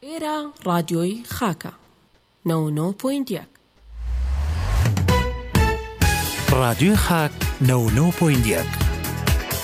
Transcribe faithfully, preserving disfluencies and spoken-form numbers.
ئێرە ڕادیۆی خاکە نەوە و نۆ پۆینت یەک ڕادیۆی خاک نەوە و نۆ پۆینت یەک